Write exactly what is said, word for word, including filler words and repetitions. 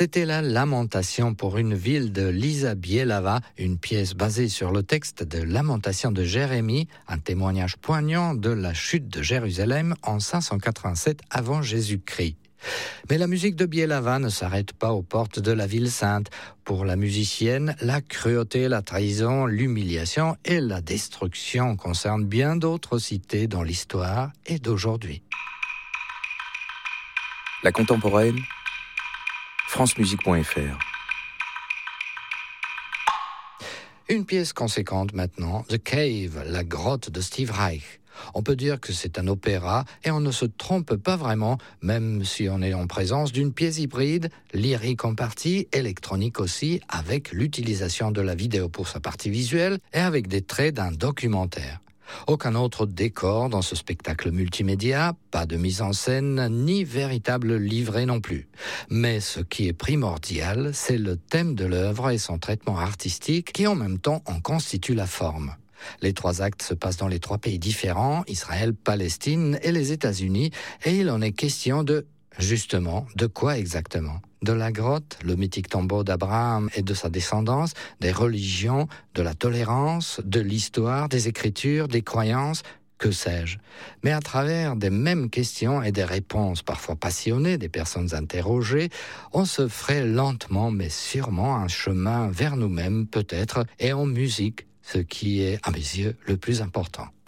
C'était la Lamentation pour une ville de Lisa Bielava, une pièce basée sur le texte de Lamentation de Jérémie, un témoignage poignant de la chute de Jérusalem en cinq cent quatre-vingt-sept avant Jésus-Christ. Mais la musique de Bielava ne s'arrête pas aux portes de la ville sainte. Pour la musicienne, la cruauté, la trahison, l'humiliation et la destruction concernent bien d'autres cités dans l'histoire et d'aujourd'hui. La contemporaine, france musique point f r. Une pièce conséquente maintenant, The Cave, la grotte de Steve Reich. On peut dire que c'est un opéra et on ne se trompe pas vraiment, même si on est en présence d'une pièce hybride, lyrique en partie, électronique aussi, avec l'utilisation de la vidéo pour sa partie visuelle et avec des traits d'un documentaire. Aucun autre décor dans ce spectacle multimédia, pas de mise en scène, ni véritable livret non plus. Mais ce qui est primordial, c'est le thème de l'œuvre et son traitement artistique qui en même temps en constitue la forme. Les trois actes se passent dans les trois pays différents, Israël, Palestine et les États-Unis, et il en est question de, justement, de quoi exactement ? De la grotte, le mythique tombeau d'Abraham et de sa descendance, des religions, de la tolérance, de l'histoire, des écritures, des croyances, que sais-je. Mais à travers des mêmes questions et des réponses parfois passionnées des personnes interrogées, on se ferait lentement mais sûrement un chemin vers nous-mêmes peut-être, et en musique, ce qui est, à mes yeux, le plus important.